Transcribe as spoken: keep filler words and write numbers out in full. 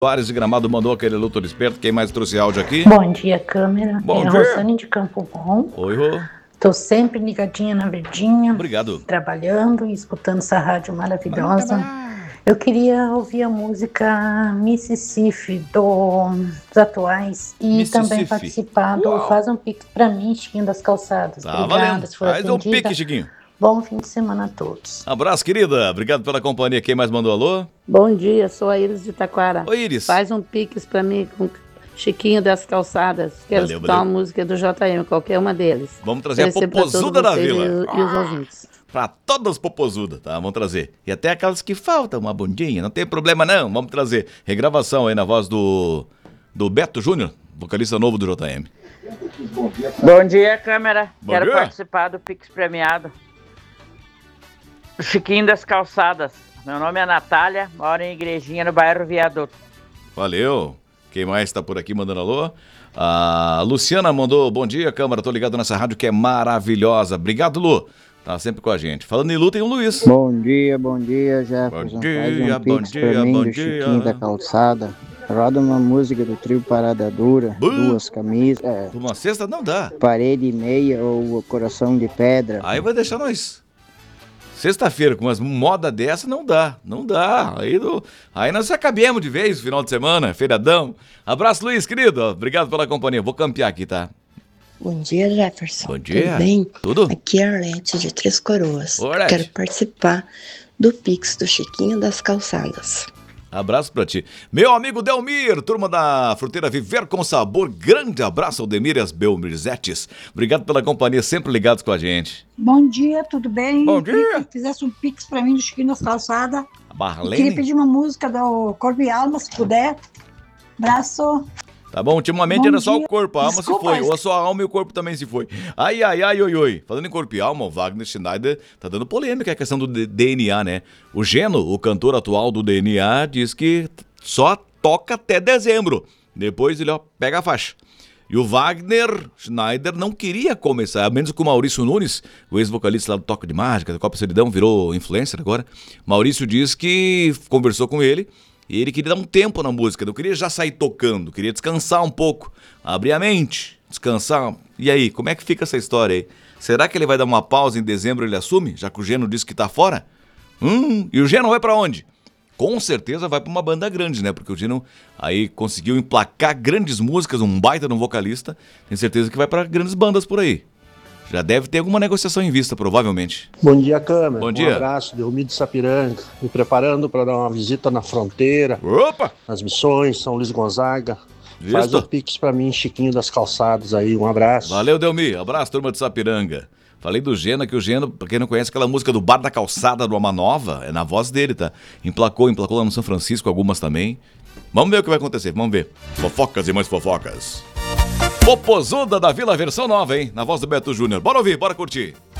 Soares de Gramado mandou aquele luto esperto. Quem mais trouxe áudio aqui? Bom dia, câmera. Bom é dia. Rosane de Campo Bom. Oi, Rô. Tô sempre ligadinha na Verdinha. Obrigado. Trabalhando e escutando essa rádio maravilhosa. Eu queria ouvir a música Mississippi do, dos atuais e também participar do Uau. Faz um Pix pra mim, Chiquinho das Calçadas. Tá Obrigada, valendo. se for Faz um atendida. pique, Chiquinho. Bom fim de semana a todos. Abraço, querida. Obrigado pela companhia. Quem mais mandou alô? Bom dia, sou a Iris de Taquara. Oi, Iris. Faz um pix pra mim com Chiquinho das Calçadas. Quero Valeu, escutar valeu. uma música do J M, qualquer uma deles. Vamos trazer a Oferecer pra popozuda todos da vocês vila. E, e os ouvintes. Pra todas as popozudas, tá? Vamos trazer. E até aquelas que faltam, uma bundinha. Não tem problema, não. Vamos trazer. Regravação aí na voz do, do Beto Júnior, vocalista novo do J M. Bom dia, câmera. Bom Quero dia. participar do Pix Premiado. Chiquinho das Calçadas. Meu nome é Natália, moro em Igrejinha, no bairro Viaduto. Valeu. Quem mais tá por aqui mandando alô? A Luciana mandou, bom dia, Câmara, tô ligado nessa rádio que é maravilhosa. Obrigado, Lu. Tá sempre com a gente. Falando em Lu, tem o Luiz. Bom dia, bom dia, Jefferson. Bom dia, Faz um bom pix dia, pra mim bom do dia. Chiquinho da Calçada. Roda uma música do trio Parada Dura, Buh. duas camisas, é, Uma cesta não dá. parede e meia ou coração de pedra. Aí vai deixar nós. Sexta-feira, com umas moda dessa, não dá. Não dá. Aí, do... Aí nós acabemos de vez, final de semana, feiradão. Abraço, Luiz, querido. Obrigado pela companhia. Vou campear aqui, tá? Bom dia, Jefferson. Bom dia. Tudo bem? Tudo? Aqui é a Arlete de Três Coroas. Ô, Arlete. Quero participar do Pix do Chiquinho das Calçadas. Abraço pra ti. Meu amigo Delmir, turma da Fruteira Viver com Sabor. Grande abraço ao Demir e as Belmirzetes. Obrigado pela companhia, sempre ligados com a gente. Bom dia, tudo bem? Bom dia. Queria que fizesse um pix pra mim do Chiquinho das Calçadas. A E Barlene. queria pedir uma música do Corpo e Alma, se puder. Abraço. Tá bom, ultimamente Bom era só dia. o corpo, a alma Desculpa, se foi. mas- Ou a sua alma e o corpo também se foi. Ai, ai, ai, oi, oi. Falando em corpo e alma, o Wagner Schneider tá dando polêmica a questão do D- DNA, né? O Geno, o cantor atual do D N A, diz que só toca até dezembro. Depois ele, ó, pega a faixa. E o Wagner Schneider não queria começar, ao menos com o Maurício Nunes, o ex-vocalista lá do Toque de Mágica, da Copa Solidão, virou influencer agora. Maurício diz que conversou com ele e ele queria dar um tempo na música, não queria já sair tocando, queria descansar um pouco, abrir a mente, descansar. E aí, como é que fica essa história aí? Será que ele vai dar uma pausa em dezembro e ele assume, já que o Geno disse que tá fora? Hum, e o Geno vai pra onde? Com certeza vai pra uma banda grande, né? Porque o Geno aí conseguiu emplacar grandes músicas, um baita de um vocalista. Tenho certeza que vai pra grandes bandas por aí. Já deve ter alguma negociação em vista, provavelmente. Bom dia, Câmara. Bom Um dia. abraço, Delmir de Sapiranga. Me preparando para dar uma visita na fronteira, Opa! nas Missões, São Luís Gonzaga. Faz Visto? o pix para mim, Chiquinho das Calçadas aí. Um abraço. Valeu, Delmi. Abraço, turma de Sapiranga. Falei do Geno, que o Geno, pra quem não conhece, aquela música do Bar da Calçada do Alma Nova, é na voz dele, tá? Emplacou, emplacou lá no São Francisco, algumas também. Vamos ver o que vai acontecer, vamos ver. Fofocas e mais fofocas. Popozuda da Vila, versão nova, hein? Na voz do Beto Júnior. Bora ouvir, bora curtir.